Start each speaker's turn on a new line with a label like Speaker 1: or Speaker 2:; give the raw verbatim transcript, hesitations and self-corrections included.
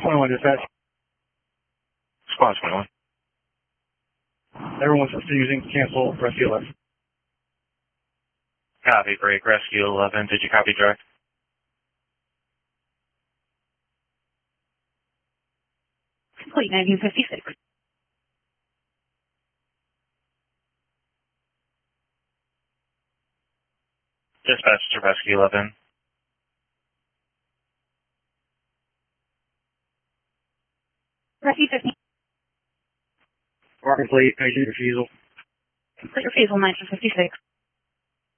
Speaker 1: twenty-one dispatch.
Speaker 2: Squad twenty-one.
Speaker 1: Everyone's refusing to cancel rescue eleven.
Speaker 2: Copy, break, rescue eleven. Did you copy direct?
Speaker 3: Complete nineteen fifty-six.
Speaker 2: Dispatch to rescue eleven.
Speaker 3: Rescue fifteen.
Speaker 1: Mark complete, patient refusal.
Speaker 3: Complete refusal nineteen fifty-six.